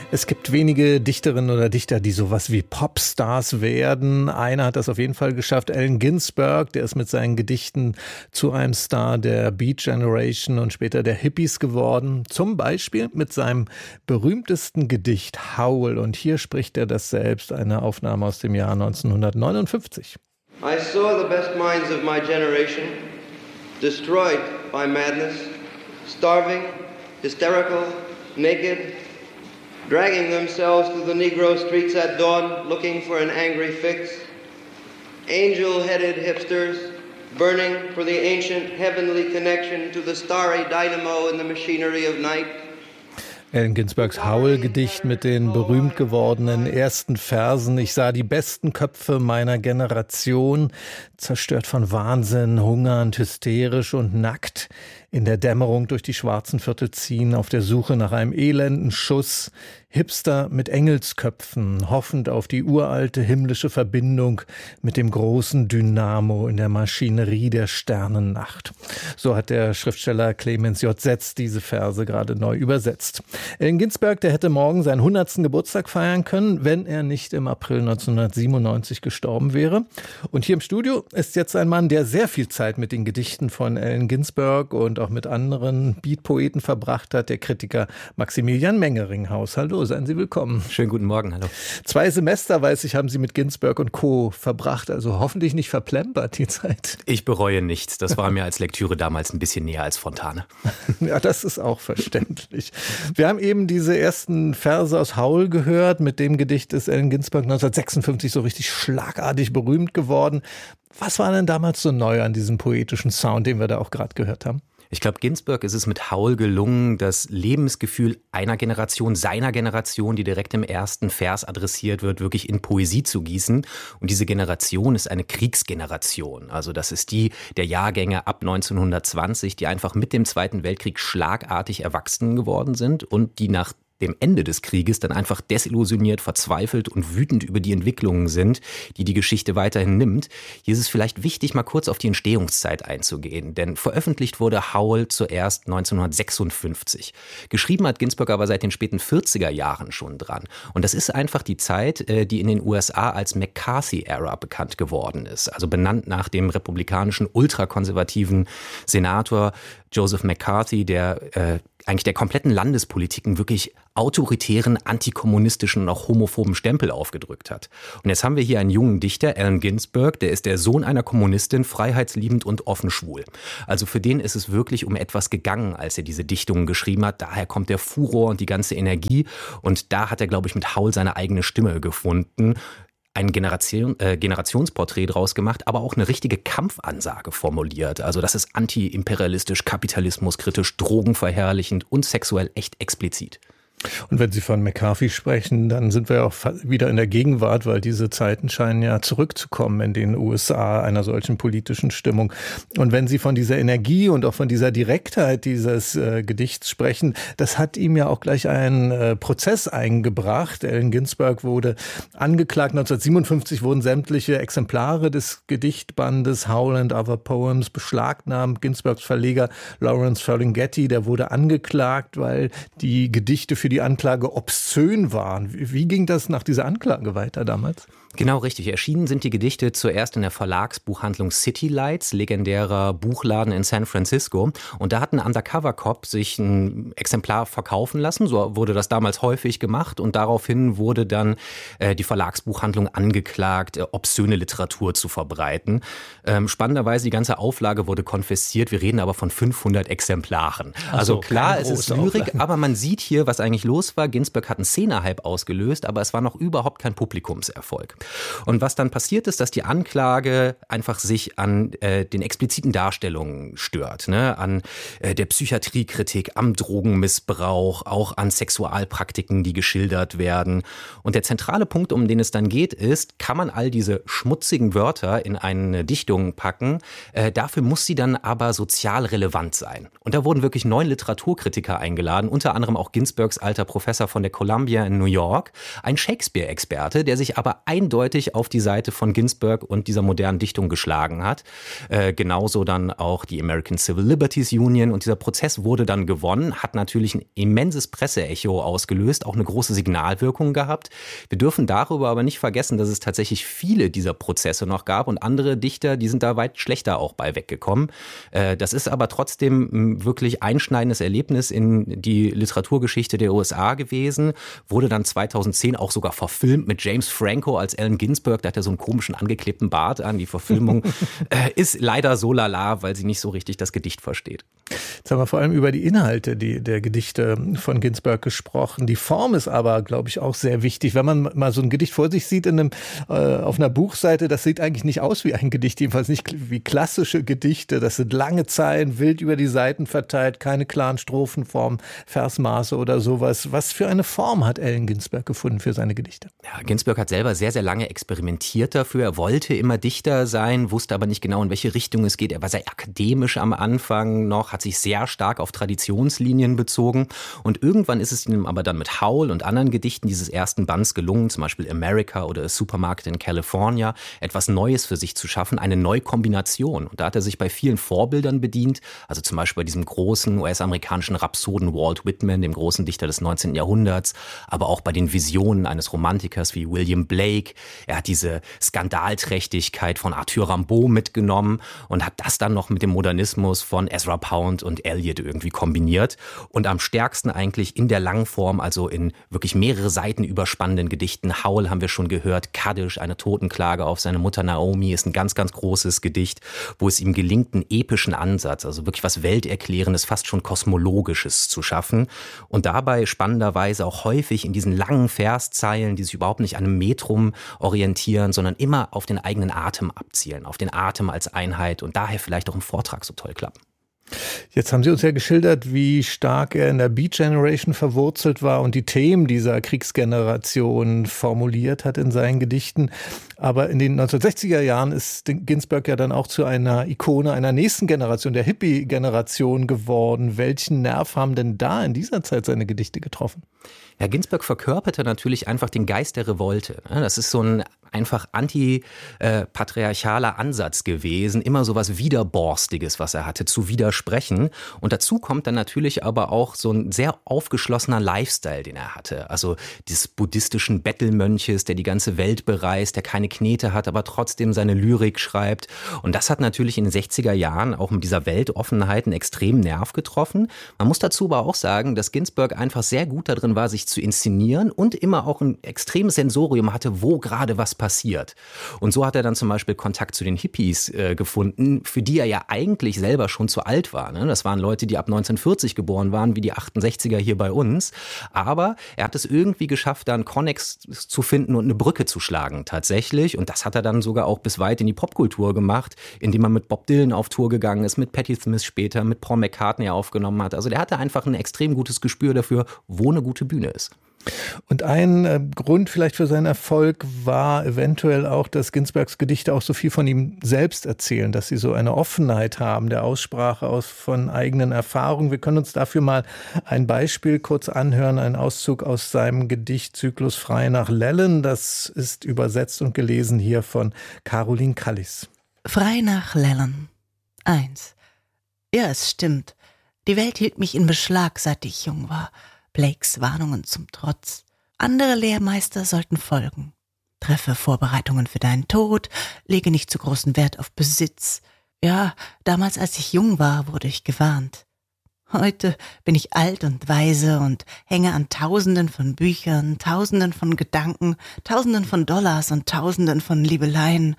Es gibt wenige Dichterinnen oder Dichter, die sowas wie Popstars werden. Einer hat das auf jeden Fall geschafft, Allen Ginsberg, der ist mit seinen Gedichten zu einem Star der Beat Generation und später der Hippies geworden. Zum Beispiel mit seinem berühmtesten Gedicht Howl. Und hier spricht er das selbst, eine Aufnahme aus dem Jahr 1959. I saw the best minds of my generation destroyed by madness, starving, hysterical, naked, dragging themselves through the Negro streets at dawn, looking for an angry fix. Angel-headed hipsters, burning for the ancient heavenly connection to the starry dynamo in the machinery of night. Allen Ginsbergs Howl-Gedicht mit den berühmt gewordenen ersten Versen. Ich sah die besten Köpfe meiner Generation, zerstört von Wahnsinn, hungernd, hysterisch und nackt, in der Dämmerung durch die schwarzen Viertel ziehen, auf der Suche nach einem elenden Schuss. Hipster mit Engelsköpfen, hoffend auf die uralte himmlische Verbindung mit dem großen Dynamo in der Maschinerie der Sternennacht. So hat der Schriftsteller Clemens J. Setz diese Verse gerade neu übersetzt. Allen Ginsberg, der hätte morgen seinen 100. Geburtstag feiern können, wenn er nicht im April 1997 gestorben wäre. Und hier im Studio ist jetzt ein Mann, der sehr viel Zeit mit den Gedichten von Allen Ginsberg und auch mit anderen Beatpoeten verbracht hat, der Kritiker Maximilian Mengeringhaus. Hallo, seien Sie willkommen. Schönen guten Morgen, hallo. 2 Semester, weiß ich, haben Sie mit Ginsberg und Co. verbracht, also hoffentlich nicht verplempert die Zeit. Ich bereue nichts, das war mir als Lektüre damals ein bisschen näher als Fontane. Ja, das ist auch verständlich. Wir haben eben diese ersten Verse aus Howl gehört, mit dem Gedicht ist Allen Ginsberg 1956 so richtig schlagartig berühmt geworden. Was war denn damals so neu an diesem poetischen Sound, den wir da auch gerade gehört haben? Ich glaube, Ginsberg ist es mit Howl gelungen, das Lebensgefühl einer Generation, seiner Generation, die direkt im ersten Vers adressiert wird, wirklich in Poesie zu gießen. Und diese Generation ist eine Kriegsgeneration. Also das ist die der Jahrgänge ab 1920, die einfach mit dem Zweiten Weltkrieg schlagartig erwachsen geworden sind und die nach dem Ende des Krieges dann einfach desillusioniert, verzweifelt und wütend über die Entwicklungen sind, die die Geschichte weiterhin nimmt. Hier ist es vielleicht wichtig, mal kurz auf die Entstehungszeit einzugehen, denn veröffentlicht wurde Howl zuerst 1956. Geschrieben hat Ginsberg aber seit den späten 40er Jahren schon dran. Und das ist einfach die Zeit, die in den USA als McCarthy-Era bekannt geworden ist. Also benannt nach dem republikanischen, ultrakonservativen Senator Joseph McCarthy, der eigentlich der kompletten Landespolitiken wirklich autoritären, antikommunistischen und auch homophoben Stempel aufgedrückt hat. Und jetzt haben wir hier einen jungen Dichter, Allen Ginsberg, der ist der Sohn einer Kommunistin, freiheitsliebend und offen schwul. Also für den ist es wirklich um etwas gegangen, als er diese Dichtungen geschrieben hat. Daher kommt der Furor und die ganze Energie. Und da hat er, glaube ich, mit Howl seine eigene Stimme gefunden. Ein Generationsporträt draus gemacht, aber auch eine richtige Kampfansage formuliert. Also das ist anti-imperialistisch, kapitalismuskritisch, drogenverherrlichend und sexuell echt explizit. Und wenn Sie von McCarthy sprechen, dann sind wir auch wieder in der Gegenwart, weil diese Zeiten scheinen ja zurückzukommen in den USA, einer solchen politischen Stimmung. Und wenn Sie von dieser Energie und auch von dieser Direktheit dieses Gedichts sprechen, das hat ihm ja auch gleich einen Prozess eingebracht. Allen Ginsberg wurde angeklagt. 1957 wurden sämtliche Exemplare des Gedichtbandes Howl and Other Poems beschlagnahmt. Ginsbergs Verleger Lawrence Ferlinghetti, der wurde angeklagt, weil die Gedichte für die Anklage obszön waren. Wie ging das nach dieser Anklage weiter damals? Genau, richtig. Erschienen sind die Gedichte zuerst in der Verlagsbuchhandlung City Lights, legendärer Buchladen in San Francisco. Und da hat ein Undercover-Cop sich ein Exemplar verkaufen lassen. So wurde das damals häufig gemacht. Und daraufhin wurde dann die Verlagsbuchhandlung angeklagt, obszöne Literatur zu verbreiten. Spannenderweise, die ganze Auflage wurde konfisziert. Wir reden aber von 500 Exemplaren. Also klar, es ist Lyrik, aber man sieht hier, was eigentlich los war. Ginsberg hat einen Szenehype ausgelöst, aber es war noch überhaupt kein Publikumserfolg. Und was dann passiert ist, dass die Anklage einfach sich an den expliziten Darstellungen stört, ne? An der Psychiatriekritik, am Drogenmissbrauch, auch an Sexualpraktiken, die geschildert werden. Und der zentrale Punkt, um den es dann geht, ist, kann man all diese schmutzigen Wörter in eine Dichtung packen, dafür muss sie dann aber sozial relevant sein. Und da wurden wirklich 9 Literaturkritiker eingeladen, unter anderem auch Ginsbergs alter Professor von der Columbia in New York, ein Shakespeare-Experte, der sich aber eindeutig auf die Seite von Ginsberg und dieser modernen Dichtung geschlagen hat. Genauso dann auch die American Civil Liberties Union. Und dieser Prozess wurde dann gewonnen, hat natürlich ein immenses Presseecho ausgelöst, auch eine große Signalwirkung gehabt. Wir dürfen darüber aber nicht vergessen, dass es tatsächlich viele dieser Prozesse noch gab und andere Dichter, die sind da weit schlechter auch bei weggekommen. Das ist aber trotzdem ein wirklich einschneidendes Erlebnis in die Literaturgeschichte der USA gewesen. Wurde dann 2010 auch sogar verfilmt mit James Franco als Allen Ginsberg. Da hat er so einen komischen angeklebten Bart an. Die Verfilmung ist leider so lala, weil sie nicht so richtig das Gedicht versteht. Jetzt haben wir vor allem über die Inhalte der Gedichte von Ginsberg gesprochen. Die Form ist aber, glaube ich, auch sehr wichtig. Wenn man mal so ein Gedicht vor sich sieht auf einer Buchseite, das sieht eigentlich nicht aus wie ein Gedicht, jedenfalls nicht wie klassische Gedichte. Das sind lange Zeilen, wild über die Seiten verteilt, keine klaren Strophenformen, Versmaße oder sowas. Was für eine Form hat Allen Ginsberg gefunden für seine Gedichte? Ja, Ginsberg hat selber sehr, sehr lange experimentiert dafür. Er wollte immer Dichter sein, wusste aber nicht genau, in welche Richtung es geht. Er war sehr akademisch am Anfang noch, hat sich sehr stark auf Traditionslinien bezogen. Und irgendwann ist es ihm aber dann mit Howl und anderen Gedichten dieses ersten Bands gelungen, zum Beispiel America oder A Supermarket in California, etwas Neues für sich zu schaffen, eine Neukombination. Und da hat er sich bei vielen Vorbildern bedient, also zum Beispiel bei diesem großen US-amerikanischen Rhapsoden Walt Whitman, dem großen Dichter des 19. Jahrhunderts, aber auch bei den Visionen eines Romantikers wie William Blake. Er hat diese Skandalträchtigkeit von Arthur Rimbaud mitgenommen und hat das dann noch mit dem Modernismus von Ezra Pound und Eliot irgendwie kombiniert. Und am stärksten eigentlich in der Langform, also in wirklich mehrere Seiten überspannenden Gedichten. Howl haben wir schon gehört, Kaddish, eine Totenklage auf seine Mutter Naomi, ist ein ganz, ganz großes Gedicht, wo es ihm gelingt, einen epischen Ansatz, also wirklich was Welterklärendes, fast schon Kosmologisches zu schaffen. Und dabei spannenderweise auch häufig in diesen langen Verszeilen, die sich überhaupt nicht an einem Metrum orientieren, sondern immer auf den eigenen Atem abzielen, auf den Atem als Einheit und daher vielleicht auch im Vortrag so toll klappen. Jetzt haben Sie uns ja geschildert, wie stark er in der Beat Generation verwurzelt war und die Themen dieser Kriegsgeneration formuliert hat in seinen Gedichten. Aber in den 1960er Jahren ist Ginsberg ja dann auch zu einer Ikone einer nächsten Generation, der Hippie-Generation geworden. Welchen Nerv haben denn da in dieser Zeit seine Gedichte getroffen? Ja, Ginsberg verkörperte natürlich einfach den Geist der Revolte. Das ist so ein einfach antipatriarchaler Ansatz gewesen, immer so was Widerborstiges, was er hatte, zu widersprechen. Und dazu kommt dann natürlich aber auch so ein sehr aufgeschlossener Lifestyle, den er hatte. Also dieses buddhistischen Bettelmönches, der die ganze Welt bereist, der keine Knete hat, aber trotzdem seine Lyrik schreibt. Und das hat natürlich in den 60er Jahren auch mit dieser Weltoffenheit einen extremen Nerv getroffen. Man muss dazu aber auch sagen, dass Ginsberg einfach sehr gut darin war, sich zu inszenieren und immer auch ein extremes Sensorium hatte, wo gerade was passiert. Und so hat er dann zum Beispiel Kontakt zu den Hippies gefunden, für die er ja eigentlich selber schon zu alt war. Ne? Das waren Leute, die ab 1940 geboren waren, wie die 68er hier bei uns. Aber er hat es irgendwie geschafft, da einen Konnex zu finden und eine Brücke zu schlagen tatsächlich. Und das hat er dann sogar auch bis weit in die Popkultur gemacht, indem er mit Bob Dylan auf Tour gegangen ist, mit Patti Smith später, mit Paul McCartney aufgenommen hat. Also der hatte einfach ein extrem gutes Gespür dafür, wo eine gute Bühne ist. Und ein Grund vielleicht für seinen Erfolg war eventuell auch, dass Ginsbergs Gedichte auch so viel von ihm selbst erzählen, dass sie so eine Offenheit haben, der Aussprache von eigenen Erfahrungen. Wir können uns dafür mal ein Beispiel kurz anhören, einen Auszug aus seinem Gedichtzyklus Frei nach Lellen. Das ist übersetzt und gelesen hier von Caroline Kallis. Frei nach Lellen. 1. Ja, es stimmt. Die Welt hielt mich in Beschlag, seit ich jung war. Blakes Warnungen zum Trotz. Andere Lehrmeister sollten folgen. Treffe Vorbereitungen für deinen Tod, lege nicht zu großen Wert auf Besitz. Ja, damals, als ich jung war, wurde ich gewarnt. Heute bin ich alt und weise und hänge an Tausenden von Büchern, Tausenden von Gedanken, Tausenden von Dollars und Tausenden von Liebeleien.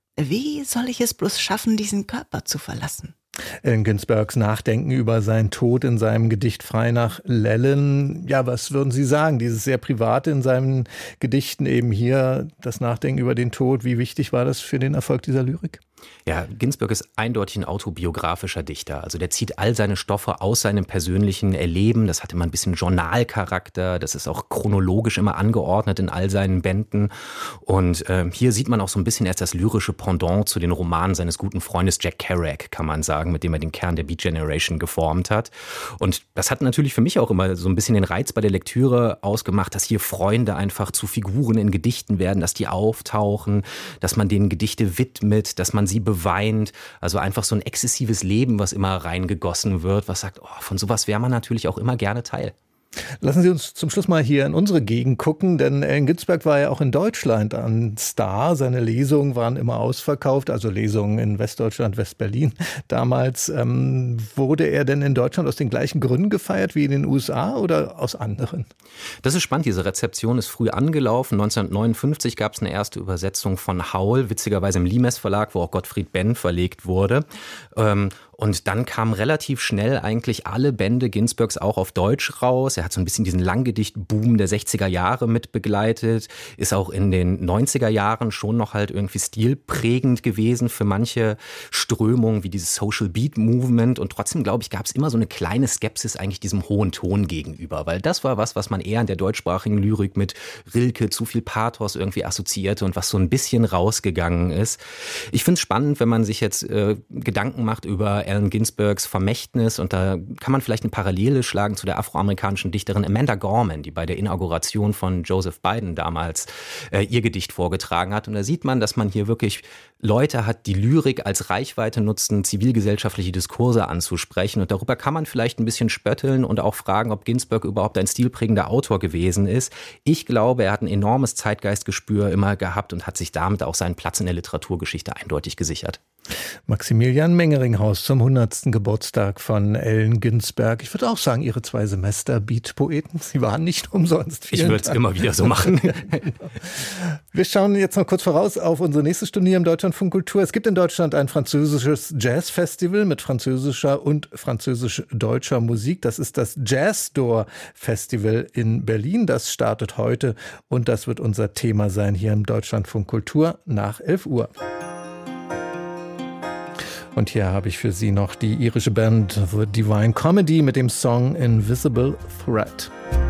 Wie soll ich es bloß schaffen, diesen Körper zu verlassen? Allen Ginsbergs Nachdenken über seinen Tod in seinem Gedicht Frei nach Lellen. Ja, was würden Sie sagen? Dieses sehr Private in seinen Gedichten eben hier, das Nachdenken über den Tod. Wie wichtig war das für den Erfolg dieser Lyrik? Ja, Ginsberg ist eindeutig ein autobiografischer Dichter. Also der zieht all seine Stoffe aus seinem persönlichen Erleben. Das hat immer ein bisschen Journalcharakter. Das ist auch chronologisch immer angeordnet in all seinen Bänden. Und hier sieht man auch so ein bisschen erst das lyrische Pendant zu den Romanen seines guten Freundes Jack Kerouac, kann man sagen, mit dem er den Kern der Beat Generation geformt hat. Und das hat natürlich für mich auch immer so ein bisschen den Reiz bei der Lektüre ausgemacht, dass hier Freunde einfach zu Figuren in Gedichten werden, dass die auftauchen, dass man denen Gedichte widmet, dass man sie beweint. Also einfach so ein exzessives Leben, was immer reingegossen wird, was sagt, oh, von sowas wäre man natürlich auch immer gerne Teil. Lassen Sie uns zum Schluss mal hier in unsere Gegend gucken, denn Allen Ginsberg war ja auch in Deutschland ein Star. Seine Lesungen waren immer ausverkauft, also Lesungen in Westdeutschland, Westberlin. Damals wurde er denn in Deutschland aus den gleichen Gründen gefeiert wie in den USA oder aus anderen? Das ist spannend, diese Rezeption ist früh angelaufen. 1959 gab es eine erste Übersetzung von Haul, witzigerweise im Limes Verlag, wo auch Gottfried Benn verlegt wurde. Und dann kamen relativ schnell eigentlich alle Bände Ginsbergs auch auf Deutsch raus. Er hat so ein bisschen diesen Langgedicht-Boom der 60er Jahre mit begleitet, ist auch in den 90er Jahren schon noch halt irgendwie stilprägend gewesen für manche Strömungen wie dieses Social Beat Movement. Und trotzdem, glaube ich, gab es immer so eine kleine Skepsis eigentlich diesem hohen Ton gegenüber, weil das war was man eher in der deutschsprachigen Lyrik mit Rilke, zu viel Pathos irgendwie assoziierte und was so ein bisschen rausgegangen ist. Ich finde es spannend, wenn man sich jetzt Gedanken macht über Allen Ginsbergs Vermächtnis, und da kann man vielleicht eine Parallele schlagen zu der afroamerikanischen Dichterin Amanda Gorman, die bei der Inauguration von Joseph Biden damals ihr Gedicht vorgetragen hat. Und da sieht man, dass man hier wirklich Leute hat, die Lyrik als Reichweite nutzen, zivilgesellschaftliche Diskurse anzusprechen. Und darüber kann man vielleicht ein bisschen spötteln und auch fragen, ob Ginsberg überhaupt ein stilprägender Autor gewesen ist. Ich glaube, er hat ein enormes Zeitgeistgespür immer gehabt und hat sich damit auch seinen Platz in der Literaturgeschichte eindeutig gesichert. Maximilian Mengeringhaus zum 100. Geburtstag von Allen Ginsberg. Ich würde auch sagen, Ihre 2 Semester Beat-Poeten, Sie waren nicht umsonst. Ich würde es immer wieder so machen. Wir schauen jetzt noch kurz voraus auf unsere nächste Stunde hier im Deutschlandfunk Kultur. Es gibt in Deutschland ein französisches Jazzfestival mit französischer und französisch-deutscher Musik. Das ist das Jazzdoor Festival in Berlin. Das startet heute und das wird unser Thema sein hier im Deutschlandfunk Kultur nach 11 Uhr. Und hier habe ich für Sie noch die irische Band The Divine Comedy mit dem Song Invisible Threat.